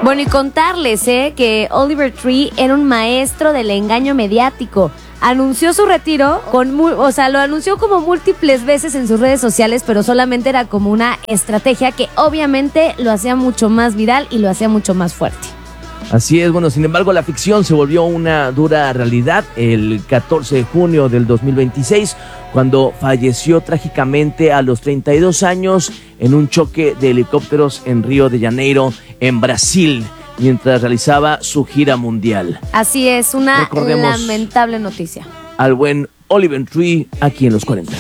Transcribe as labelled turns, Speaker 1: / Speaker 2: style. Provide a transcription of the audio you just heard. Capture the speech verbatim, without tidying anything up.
Speaker 1: Bueno, y contarles eh, que Oliver Tree era un maestro del engaño mediático. Anunció su retiro, con, o sea, lo anunció como múltiples veces en sus redes sociales, pero solamente era como una estrategia que obviamente lo hacía mucho más viral y lo hacía mucho más fuerte.
Speaker 2: Así es, bueno, sin embargo, la ficción se volvió una dura realidad el catorce de junio del dos mil veintiséis, cuando falleció trágicamente a los treinta y dos años en un choque de helicópteros en Río de Janeiro, en Brasil, mientras realizaba su gira mundial.
Speaker 1: Así es, una lamentable noticia.
Speaker 2: Al buen Oliver Tree aquí en Los cuarenta.